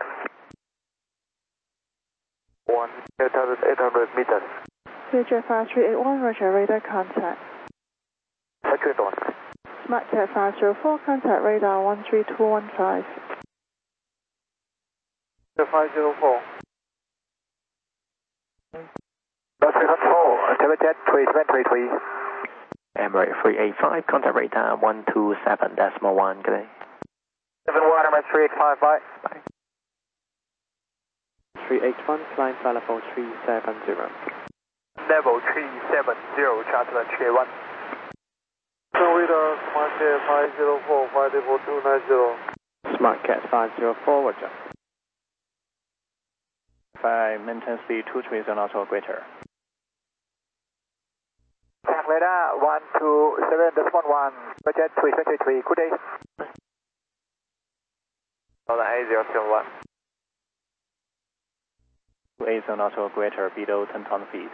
one eight hundred, eight hundred meters. Future five three eight one, roger, radar contact. Second one. SmartJet five zero four, contact radar one three two one five. five zero four. three four, Telejet three twenty three. Emirates three eight five, contact radar one two seven decimal one, good day. seven one, Emirates three eight five, bye. Bye. three eight one, climb flight level three seven zero. Level three seven zero, Charter three eight one. Radar, SmartJet five zero four, flight level two nine zero. SmartCat five zero four, roger. Five, maintain speed two three zero knots or greater. Tank radar one two seven decimal one, budget three twenty three, good day. eight zero seven one. eight zero knots or greater, below ten thousand feet.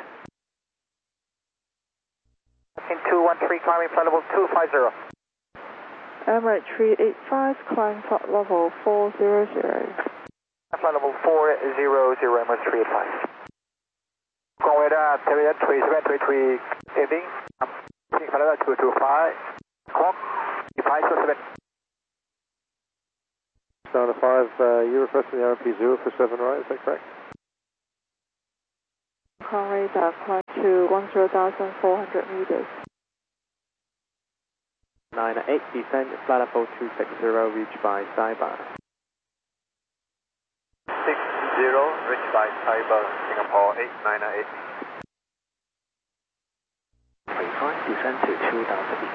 In two one three, climbing flight level two five zero. Emirates three eight five, climb flight level four zero zero. Flight level four zero zero, Emirates three eight five. Con radar, Telejet three seven three three, ending. Flight level two two five. Clock, five zero seven. Sound five, uh, you requesting the R P zero for seven right, is that correct? Kong radar, climb to one zero thousand four hundred meters. nine eight, descend, flight level two six zero, reached by Saibai. six zero, reached by Saibai, Singapore eight nine eight. three five, descend to two thousand feet.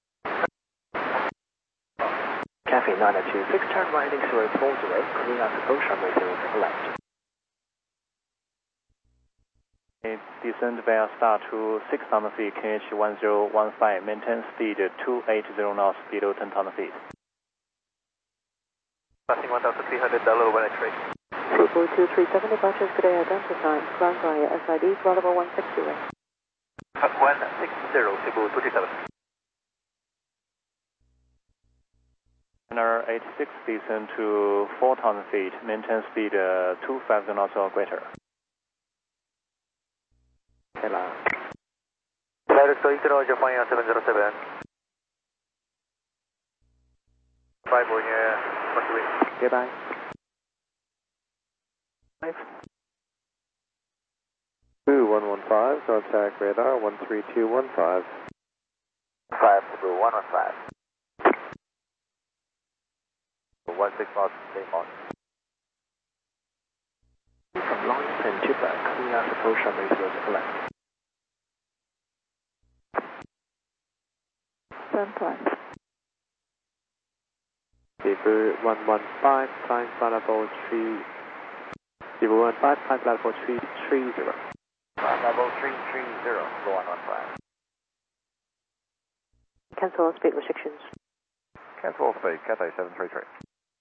Cathay nine two six, turn right heading zero four zero, clear out approach runway zero zero left. Descend via star to six thousand feet, K H one zero one five, maintain speed two eighty knots below ten thousand feet. Passing one thousand three hundred, Delaware one X-ray. three four two three seven, departures today identified, climb via S I D, flight level one sixty. one sixty, Cebu two three seven. Runner eighty-six, descend to four thousand feet, maintain speed uh, two fifty knots or greater. Hello. Direct to Eastern Roger, flying on seven zero seven. five on your runway. Goodbye. five. two one one five, contact radar one three two one five. five, Cebu one one five. one six knots, same on. From Lawrence and Jupiter, clear out approach runway zero zero left. Same plan. Cebu one one five, climb flight level three. Cebu one one five, climb flight level three three zero. Flight level three three zero, go one one five. Cancel all speed restrictions. Cancel all speed, Cathay seven three three.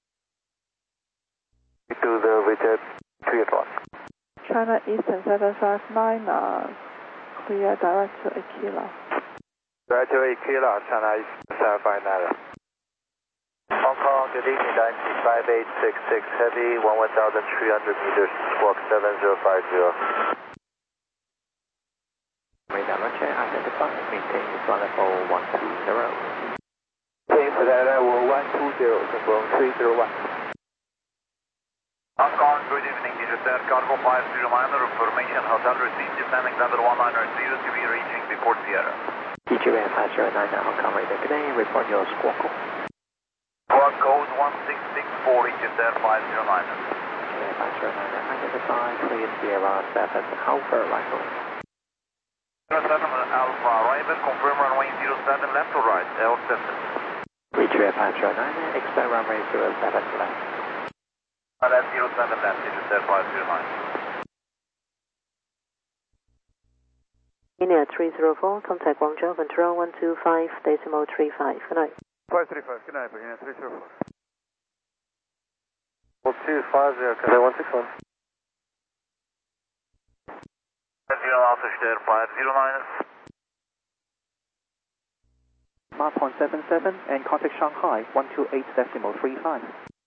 To the Vijet three o'clock. China Eastern seven five nine, uh, clear direct to Aquila. Direct to Aquila, China Eastern seven five nine. Hong Kong, good evening, Dynasty five eight six six, heavy, one one thousand three hundred meters, squawk seven zero five zero. Radar Roger, identify, maintain flight level one two zero. Same for that, level one two zero, confirm three zero one. Hong Kong, good evening, Digital Cargo five zero minor, information, hotel received, descending level one nine zero to be reaching before Sierra. D J M five zero nine, Hong Kong radar, good day, report your squawk code. Squawk code one six six four, Digital five zero nine. D J M five zero nine, identify, clear Sierra seven, Alpha arrival. zero seven Alpha arrival, confirm runway zero seven left or right, L seven. D J M five zero nine, expect runway zero seven left. Uh, that's zero seven left, Digital five zero nine. India three zero four, contact Guangzhou, Ventura one two five, decimal three five. Good night. five three five, good night, Virginia three zero four. one two five zero, Cathay one six one. Zero Alpha Stern five zero nine. Mark point seven seven and contact Shanghai one two eight decimal three five.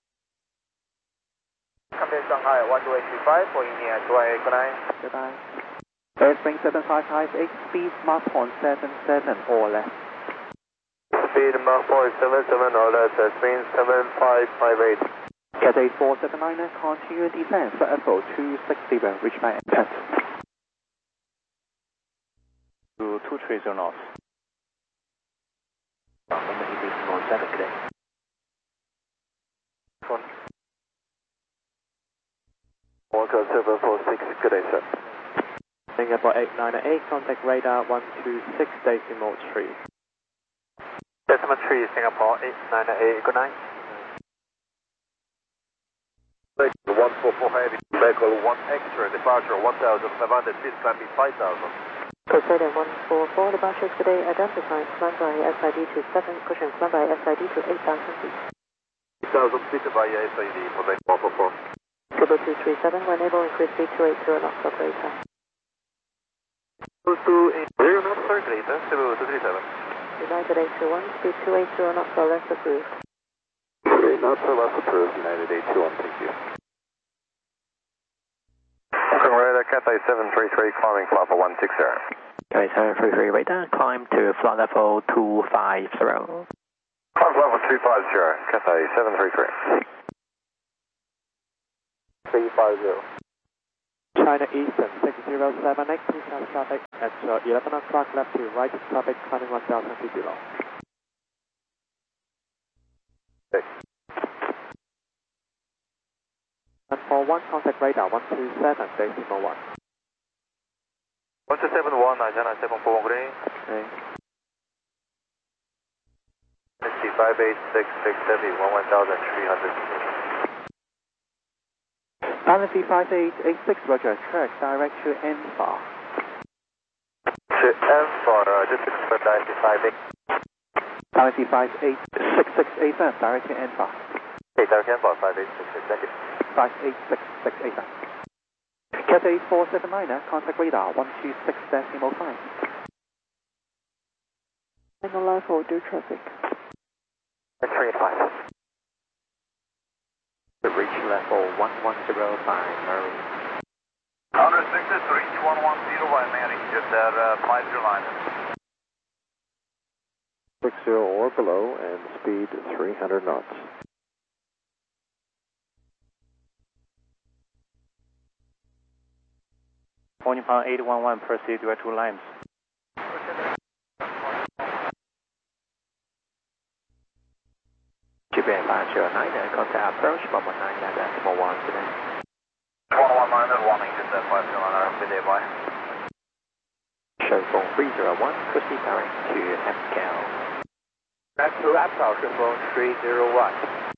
Contact Shanghai one two eight three five for India two eight, good night. Goodbye. Airspring seven five five eight, speed Mark point seven seven or less. Speed Mark point seven seven or less, airspring seven five five eight. Cathay four seven nine, continue descent, flight level two sixty, reach my intent. To two three zero knots. seven, good day. Walker seven four six, good day, sir. Singapore eight nine eight, contact radar one two six decimal three. Decimal three, Singapore eight nine eight, good night. one four four heavy, vehicle one extra, departure one thousand five hundred feet, climbing five thousand. Poseidon one four four, departures today identified, climb by S I D to seven, cushion, climb by S I D to eight thousand feet. eight thousand feet via S I D for the one four four. Triple two three seven, when able, increase speed two eighty knots, operator. two two eight zero knots, circulator, Cebu two three seven. United eight two one, speed two eighty knots, or less approved. Okay, not so less approved, United eight two one, thank you. Hong Radar, Cathay seven three three, climbing flight level one six zero. Cathay seven three three, radar, climb to flight level two five zero. Climb flight level two five zero, Cathay seven three three. three five zero. China Eastern six zero seven eight, please have traffic at uh, eleven o'clock left to right, traffic climbing one thousand feet below. Okay. And for one, contact radar one two seven decimal one. one two seven one, China seven four one, green. Okay. five eight six six seven one one thousand three hundred. Galaxy five eight eight six, roger, track direct to N F A R. To N F A R, uh, just to confirm Galaxy five eight. Galaxy five eight six six eight seven, direct to N F A R. Okay, direct to N F A R, five eight six six, thank you. five eight six six eight seven. Cathay four seven nine, contact radar one two six decimal five. Final level, do traffic. three five. To reach level one one zero by Murray. one six is reach one one zero by Mary, just at uh, five zero line. six zero or below and speed three hundred knots. Morning Pound eight one one, proceed direct to Limes. G B A five zero nine, contact approach one one nine, decimal one today. one one nine, warning, just at five zero nine, good day, bye. Show phone three zero one, proceed direct to F K L. Back to Apple, show phone three zero one.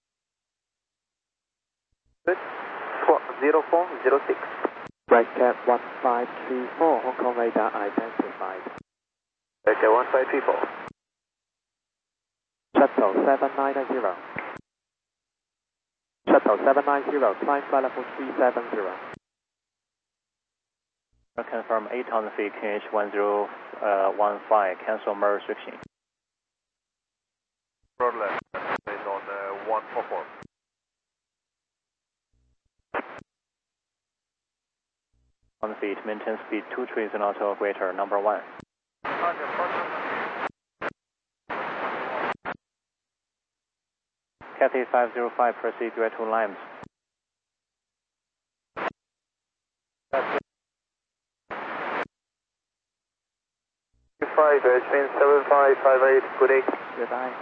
Good. zero four zero six. Right cap one five three four, Hong Kong radar identified. Right cap one five three four. Shuttle seven nine zero. Shuttle seven nine zero, climb flight level three seven zero. Confirm eight thousand feet, K H one zero one five, cancel MER restriction. Road left, based on uh, one four four. one feet, maintain speed two three zero knots or greater, number one. Cathay five zero five, proceed direct to Limes. five, Edgeman seven five five eight, good day. Goodbye.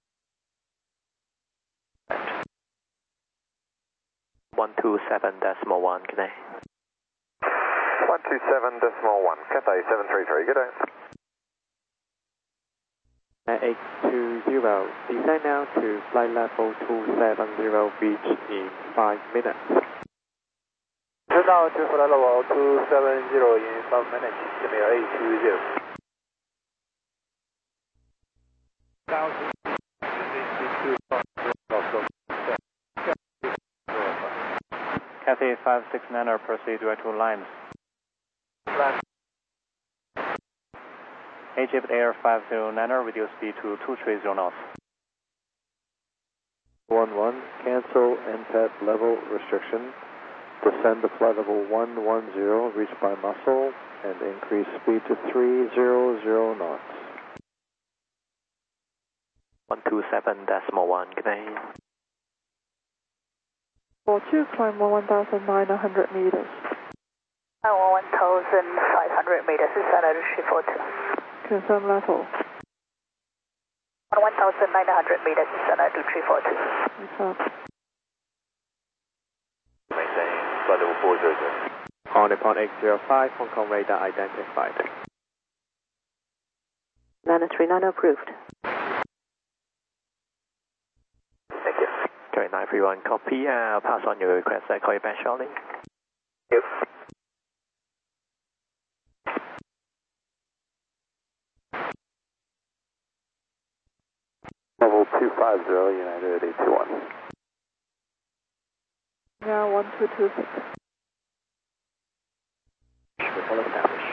one two seven decimal one, good day. one two seven decimal one, Cathay seven three three, good day. eight two zero, descend now to flight level two seven zero, reach in five minutes. Descend now to flight level two seven zero in five minutes, email eight two zero. Cathay five six nine, proceed direct to Limes. Egypt Air five zero nine, reduce speed to two three zero knots. one one, cancel N P A D level restriction. Descend to flight level one one zero, reach by Muscle, and increase speed to three hundred knots. one two seven decimal one, good day. four two, climb one thousand nine hundred meters. one thousand five hundred meters, is that at three four two? Confirm level. one thousand nine hundred meters, is that at three four two? Confirm. Maintain flight level four zero zero. On upon eight zero five, Hong Kong radar identified. nine three nine approved. Thank you. Okay, nine three one, copy. Uh, I'll pass on your request. I'll call you back shortly. Yep. Level two five zero, United eight two one. Now one two two six. Full establish.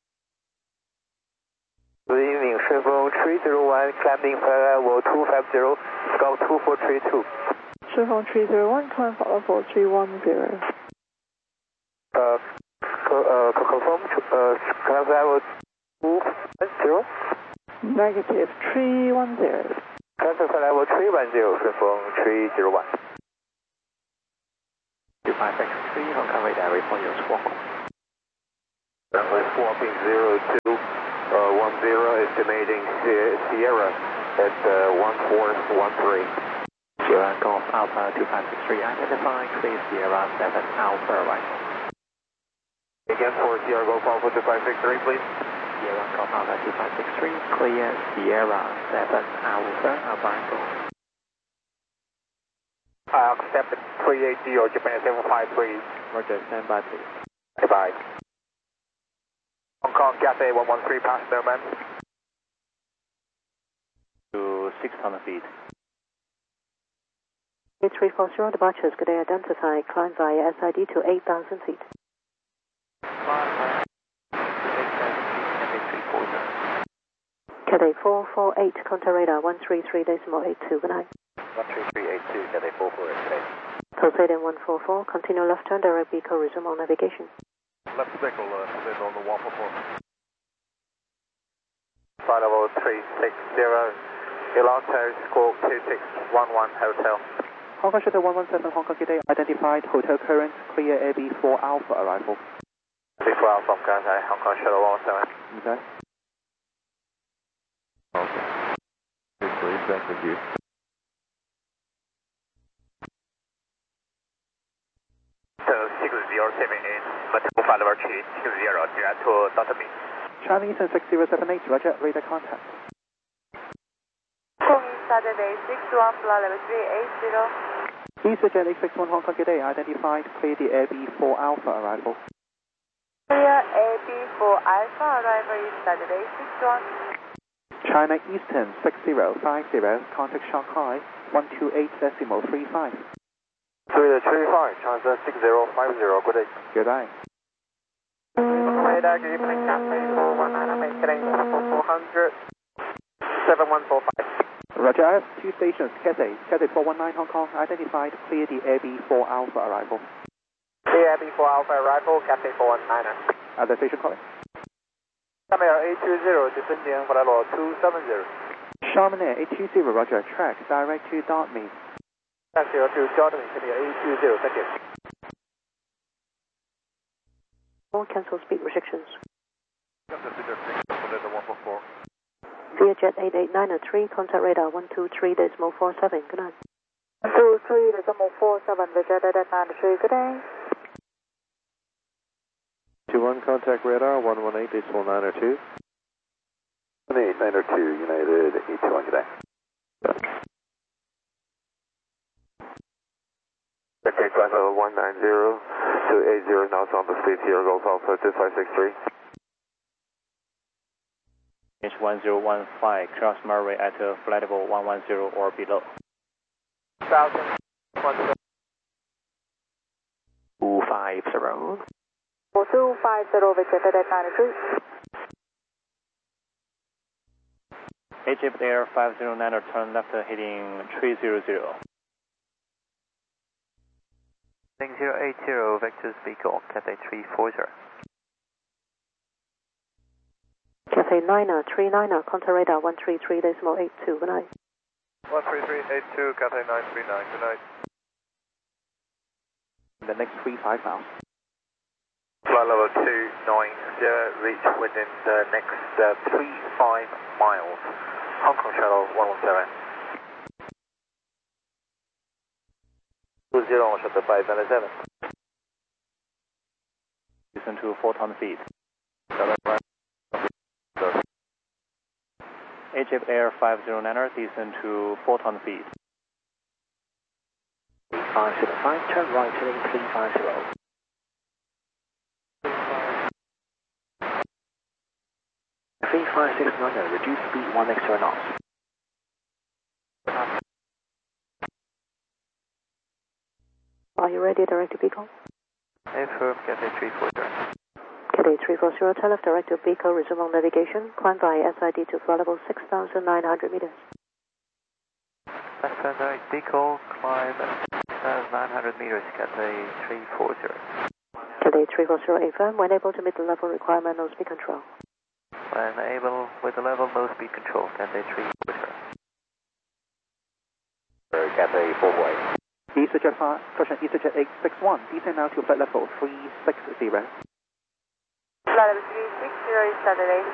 Good evening, Shifeng three zero one, climbing flight level two five zero, scout two four three two. Shifeng three zero one, climb flight level three one zero. Uh, uh, confirm, uh, climb level two one zero? Negative three one zero. Climb flight level three one zero, Shifeng three zero one. two five six three, Hong Kong radar, report your squawk. swapping zero two one zero, estimating Sierra at one four one three. Sierra Golf Alpha two five six three, identify clear Sierra seven Alpha arrival. Again for Sierra Golf Alpha two five six three, please. Sierra Golf Alpha two five six three, clear Sierra seven Alpha arrival. I accept three eighty or Japan seven five three. Roger, stand by please. Goodbye. Hong Kong Cathay one one three, passenger man. To six hundred feet. three four zero departures, good day, identify, climb via S I D to eight thousand feet. Cathay four four eight, contact radar one three three decimal eight two, good night. one three three eight two, Cathay four four eight, good night. Pulsating one four four, continue left turn, direct vehicle, resume on navigation. Left vehicle, uh, sit on the one four four. Flight level three six zero, Elanto Squawk two six one one Hotel. Hong Kong Shuttle one one seven, Hong Kong Cathay, identified, hotel current, clear A B four Alpha arrival. A B four Alpha, Hong Kong Cathay, Hong Kong Shuttle one one seven. Okay. Okay. Please, back with you. So six zero seven eight, Mateo flight level three six zero, direct to Delta B. Charlie Eastern six zero seven eight, roger, radar contact. Saturday six one, flight level three eight zero. EasyJet eight six one Hong Kong Cathay, identified, clear the A B four Alpha arrival. Clear A B four Alpha arrival is Saturday six one. China Eastern six zero five zero, contact Shanghai one two eight decimal three five. three three five, China six zero five zero, good day. Good day. Radar, good evening, Cathay four one nine, I'm making four hundred, seven one four five. Roger, I have two stations, Cathay, Cathay four one nine Hong Kong, identified, clear the A B four Alpha arrival. Clear A B four Alpha arrival, Cathay four one nine. Other station calling? Camera eight two zero, descending flight level two seven zero. Charminair eight two zero, roger, track, direct to Dartmouth. Track zero to Dartmouth, Camera eight two zero, thank you. All cancel speed restrictions. one four four. ViaJet eight eight nine three, contact radar one two three decimal four seven, good night. one two three decimal four seven, ViaJet eight eight nine three, good day. two one, contact radar one one eight decimal nine two. one eight nine two, United eight two one, good day. Okay, flight level one nine zero, two eight zero, now on the speed here, Golf Alpha two five six three. H one zero one five, cross Murray at uh, flight level one one zero or below. Thousand one zero. two five zero. two five zero, ViaJet eight eight nine three. Egypt Air five zero nine, turn left heading three zero zero. zero eight zero, vector vehicle, Cathay three four zero. Cathay niner three niner, contact radar one three three decimal eight two, good night. one three three eight two, Cathay nine three nine, good night. The next three five miles. Flight level two nine zero, reach within the next uh, three five miles. Hong Kong Shuttle one one seven. two zero, Shuttle five nine seven. Listen to four thousand feet. Egypt Air five zero nine, descend to four thousand feet. three five zero five, turn right heading three five zero. three five six nine, reduce speed one extra knots. Are you ready, direct vehicle? Affirm, Cathay three four zero. Cathay three four zero, tail left direct vehicle, resume on navigation, climb via S I D to flight level six thousand nine hundred meters. Left turn direct vehicle, climb six thousand nine hundred meters, Cathay three four zero. Cathay three four zero, affirm, when able to meet the level requirement, no speed control. When able with the level, no speed control, Cathay three four zero. Cathay four four eight. EasyJet five, caution EasyJet eight six one, descend now to flight level three six zero. Flight level three six zero is Saturday.